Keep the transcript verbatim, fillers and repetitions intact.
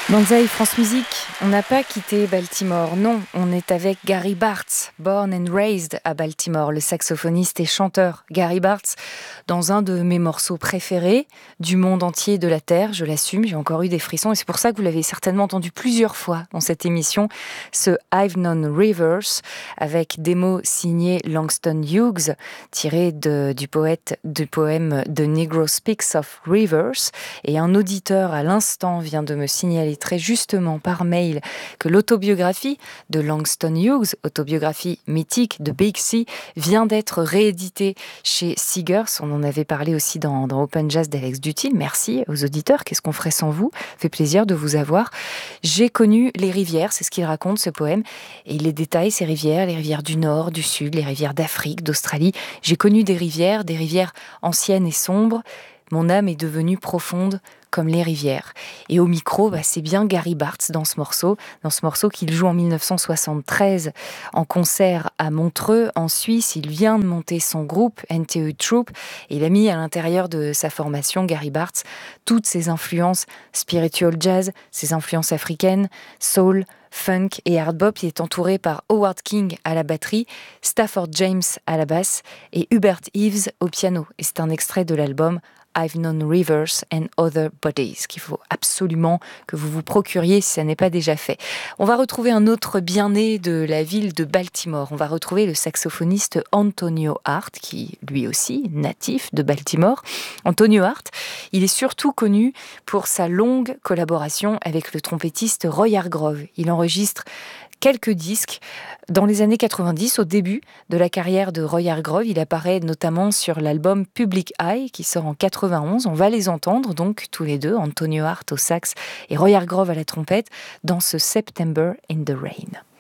Banzai France Musique, on n'a pas quitté Baltimore, non, on est avec Gary Bartz, born and raised à Baltimore, le saxophoniste et chanteur Gary Bartz, dans un de mes morceaux préférés du monde entier de la Terre, je l'assume, j'ai encore eu des frissons et c'est pour ça que vous l'avez certainement entendu plusieurs fois dans cette émission, ce I've Known Rivers, avec des mots signés Langston Hughes, tirés de, du poète du poème The Negro Speaks of Rivers, et un auditeur à l'instant vient de me signaler très justement par mail que l'autobiographie de Langston Hughes, autobiographie mythique de Big C, vient d'être rééditée chez Seegers. On en avait parlé aussi dans, dans Open Jazz d'Alex Dutil. Merci aux auditeurs. Qu'est-ce qu'on ferait sans vous ? Fait plaisir de vous avoir. J'ai connu les rivières, c'est ce qu'il raconte ce poème, et il les détaille, ces rivières, les rivières du Nord, du Sud, les rivières d'Afrique, d'Australie. J'ai connu des rivières, des rivières anciennes et sombres. Mon âme est devenue profonde comme les rivières. Et au micro, bah, c'est bien Gary Bartz dans ce morceau, dans ce morceau qu'il joue en dix-neuf cent soixante-treize en concert à Montreux, en Suisse. Il vient de monter son groupe, N T E Troupe, et il a mis à l'intérieur de sa formation, Gary Bartz, toutes ses influences spiritual jazz, ses influences africaines, soul, funk et hard bop. Il est entouré par Howard King à la batterie, Stafford James à la basse et Hubert Eaves au piano. Et c'est un extrait de l'album I've Known Rivers and Other Bodies, qu'il faut absolument que vous vous procuriez si ça n'est pas déjà fait. On va retrouver un autre bien-né de la ville de Baltimore. On va retrouver le saxophoniste Antonio Hart, qui lui aussi natif de Baltimore. Antonio Hart, il est surtout connu pour sa longue collaboration avec le trompettiste Roy Hargrove. Il enregistre quelques disques. Dans les années quatre-vingt-dix, au début de la carrière de Roy Hargrove, il apparaît notamment sur l'album Public Eye, qui sort en quatre-vingt-onze. On va les entendre donc tous les deux, Antonio Hart au sax et Roy Hargrove à la trompette, dans ce September in the Rain.